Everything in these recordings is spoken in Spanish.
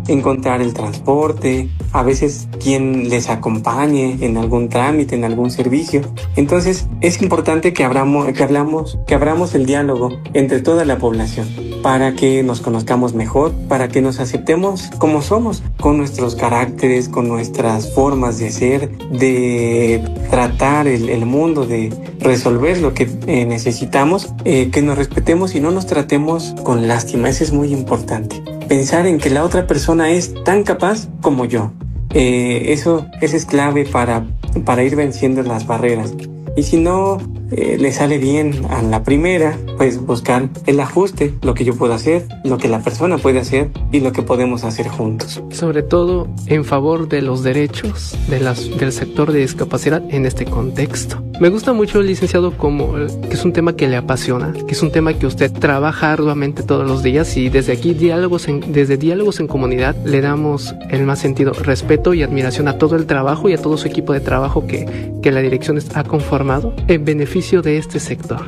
encontrar el transporte, a veces quien les acompañe en algún trámite, en algún servicio. Entonces es importante que abramos el diálogo entre toda la población para que nos conozcamos mejor, para que nos aceptemos como somos, con nuestros caracteres, con nuestras formas de ser, de tratar el mundo, de resolver lo que necesitamos, que nos respetemos y no nos tratemos con lástima. Eso es muy importante. Pensar en que la otra persona es tan capaz como yo. Eso es clave para ir venciendo las barreras. Y si no le sale bien a la primera, pues buscar el ajuste, lo que yo puedo hacer, lo que la persona puede hacer y lo que podemos hacer juntos. Sobre todo en favor de los derechos del sector de discapacidad en este contexto. Me gusta mucho, licenciado, que es un tema que le apasiona, que es un tema que usted trabaja arduamente todos los días, y desde aquí desde Diálogos en Comunidad le damos el más sentido respeto y admiración a todo el trabajo y a todo su equipo de trabajo que la dirección ha conformado en beneficio de este sector.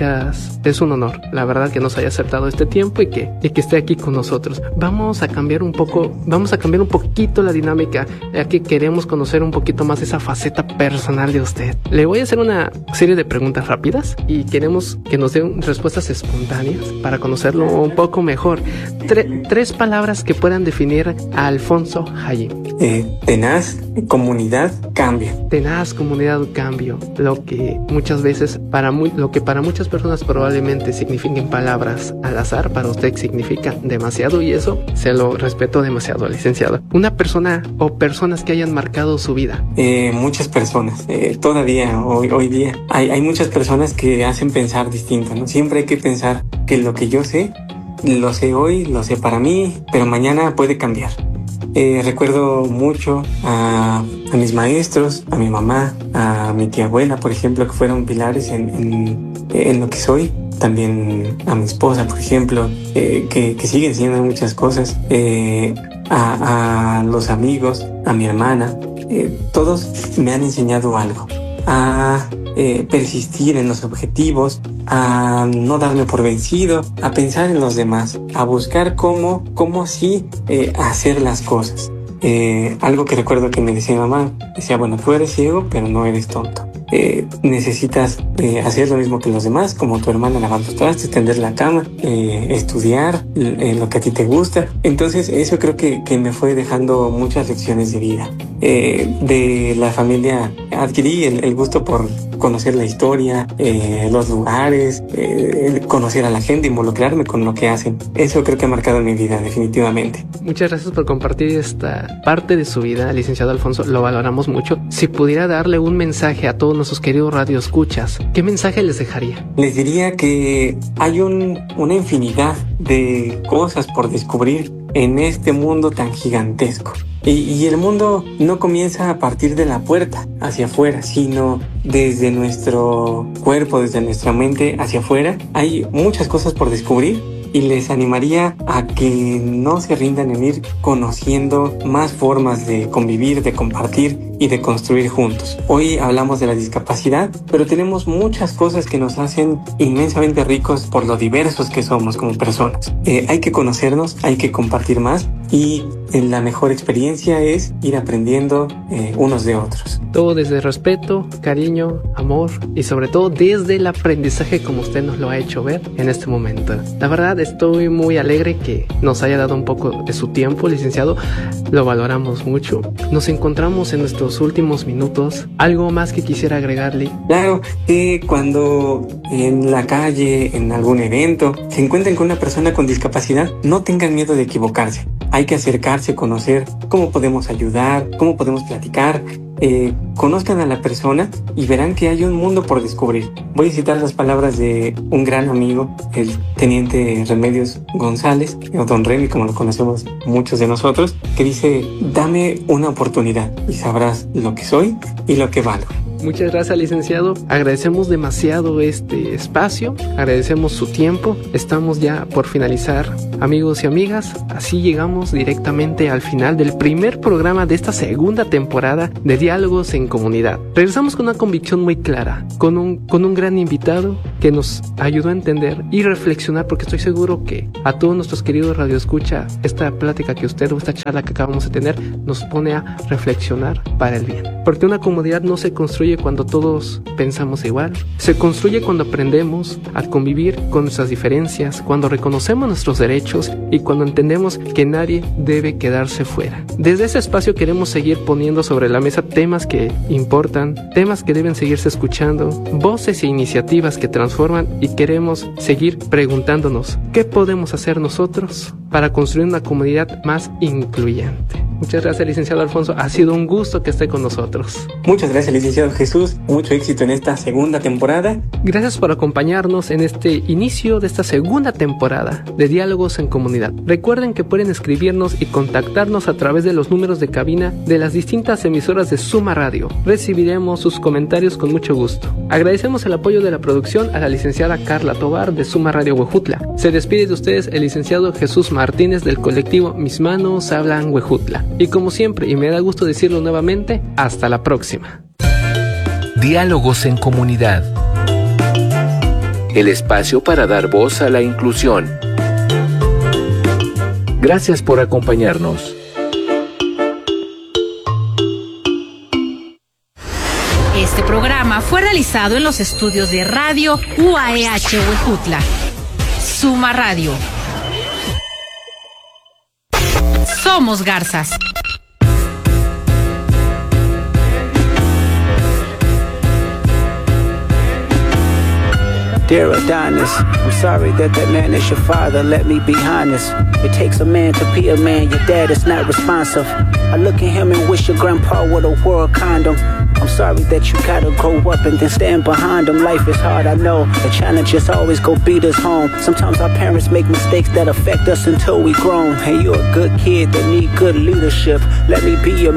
Es un honor, la verdad, que nos haya aceptado este tiempo y que esté aquí con nosotros. Vamos a cambiar un poquito la dinámica, ya que queremos conocer un poquito más esa faceta personal de usted. Le voy a hacer una serie de preguntas rápidas y queremos que nos den respuestas espontáneas para conocerlo un poco mejor. Tres palabras que puedan definir a Alfonso Hayim. Tenaz, comunidad, cambio. Tenaz, comunidad, cambio. Lo que muchas veces, para muchas personas probablemente signifiquen palabras al azar, para usted significa demasiado, y eso se lo respeto demasiado, licenciado. Una persona o personas que hayan marcado su vida. Muchas personas. Todavía, hoy día, hay muchas personas que hacen pensar distinto, ¿no? Siempre hay que pensar que lo que yo sé, lo sé hoy, lo sé para mí, pero mañana puede cambiar. Recuerdo mucho a mis maestros, a mi mamá, a mi tía abuela, por ejemplo, que fueron pilares en lo que soy. También a mi esposa, por ejemplo, que siguen siendo muchas cosas. A los amigos, a mi hermana, todos me han enseñado algo. A persistir en los objetivos, a no darme por vencido, a pensar en los demás, a buscar cómo sí hacer las cosas. Algo que recuerdo que me decía mi mamá, decía, bueno, tú eres ciego, pero no eres tonto. Necesitas hacer lo mismo que los demás, como tu hermana, lavar los trastes, tender la cama, estudiar lo que a ti te gusta. Entonces eso creo que me fue dejando muchas lecciones de vida. De la familia adquirí el gusto por conocer la historia, los lugares, conocer a la gente, involucrarme con lo que hacen. Eso creo que ha marcado mi vida, definitivamente. Muchas gracias por compartir esta parte de su vida, licenciado Alfonso. Lo valoramos mucho. Si pudiera darle un mensaje a todos nuestros queridos radioescuchas, ¿qué mensaje les dejaría? Les diría que hay una infinidad de cosas por descubrir en este mundo tan gigantesco. Y el mundo no comienza a partir de la puerta hacia afuera, sino desde nuestro cuerpo, desde nuestra mente hacia afuera. Hay muchas cosas por descubrir y les animaría a que no se rindan en ir conociendo más formas de convivir, de compartir y de construir juntos. Hoy hablamos de la discapacidad, pero tenemos muchas cosas que nos hacen inmensamente ricos por lo diversos que somos como personas. Hay que conocernos, hay que compartir más, y la mejor experiencia es ir aprendiendo unos de otros. Todo desde respeto, cariño, amor y sobre todo desde el aprendizaje, como usted nos lo ha hecho ver en este momento. La verdad, estoy muy alegre que nos haya dado un poco de su tiempo, licenciado. Lo valoramos mucho. Nos encontramos en nuestros últimos minutos. ¿Algo más que quisiera agregarle? Claro, que cuando en la calle, en algún evento, se encuentren con una persona con discapacidad, no tengan miedo de equivocarse. Hay que acercarse, conocer cómo podemos ayudar, cómo podemos platicar. Conozcan a la persona y verán que hay un mundo por descubrir. Voy a citar las palabras de un gran amigo, el teniente Remedios González, o Don Remy, como lo conocemos muchos de nosotros, que dice: dame una oportunidad y sabrás lo que soy y lo que valgo. Muchas gracias, licenciado. Agradecemos demasiado este espacio, agradecemos su tiempo. Estamos ya por finalizar, amigos y amigas. Así llegamos directamente al final del primer programa de esta segunda temporada de Diálogos en Comunidad. Regresamos con una convicción muy clara, con un gran invitado que nos ayudó a entender y reflexionar, porque estoy seguro que a todos nuestros queridos radioescucha, esta plática que usted o esta charla que acabamos de tener nos pone a reflexionar para el bien. Porque una comunidad no se construye cuando todos pensamos igual, se construye cuando aprendemos a convivir con nuestras diferencias, cuando reconocemos nuestros derechos y cuando entendemos que nadie debe quedarse fuera. Desde ese espacio queremos seguir poniendo sobre la mesa temas que importan, temas que deben seguirse escuchando, voces e iniciativas que transforman, y queremos seguir preguntándonos ¿qué podemos hacer nosotros para construir una comunidad más incluyente? Muchas gracias, licenciado Alfonso. Ha sido un gusto que esté con nosotros. Muchas gracias, licenciado Jesús. Mucho éxito en esta segunda temporada. Gracias por acompañarnos en este inicio de esta segunda temporada de Diálogos en Comunidad. Recuerden que pueden escribirnos y contactarnos a través de los números de cabina de las distintas emisoras de Suma Radio. Recibiremos sus comentarios con mucho gusto. Agradecemos el apoyo de la producción a la licenciada Carla Tobar de Suma Radio Huejutla. Se despide de ustedes el licenciado Jesús Martínez del colectivo Mis Manos Hablan Huejutla. Y como siempre, y me da gusto decirlo nuevamente, hasta la próxima. Diálogos en Comunidad. El espacio para dar voz a la inclusión. Gracias por acompañarnos. Este programa fue realizado en los estudios de Radio UAEH Huejutla. Suma Radio. Somos Garzas. Dear Adonis, I'm sorry that man is your father, let me be honest. It takes a man to be a man, your dad is not responsive. I look at him and wish your grandpa would have wore a condom. I'm sorry that you gotta grow up and then stand behind him. Life is hard, I know, the challenges always go beat us home. Sometimes our parents make mistakes that affect us until we grown. Hey, you're a good kid that need good leadership. Let me be your